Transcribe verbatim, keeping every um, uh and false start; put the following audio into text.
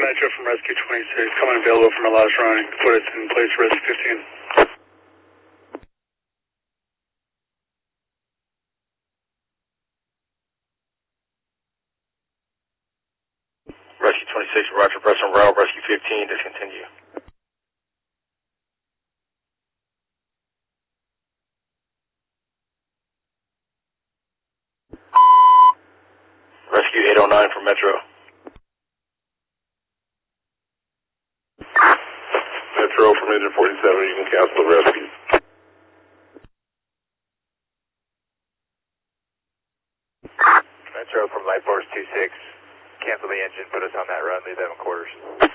Metro from Rescue twenty-six, coming available from our last run. Put us in place for Rescue fifteen. Rescue twenty-six, Roger, press on rail, Rescue fifteen, discontinue. Rescue eight oh nine from Metro. Metro from engine forty-seven, you can cancel the rescue. Metro from Light Force two six, cancel the engine, put us on that run, leave them in quarters.